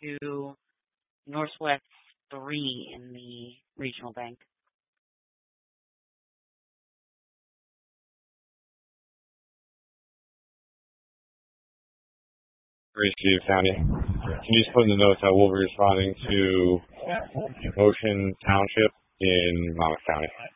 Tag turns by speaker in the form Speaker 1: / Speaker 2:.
Speaker 1: to Northwest 3 in the regional bank.
Speaker 2: Great, Steve County. Can you just put in the notes how we'll be responding to Ocean Township in Monmouth County?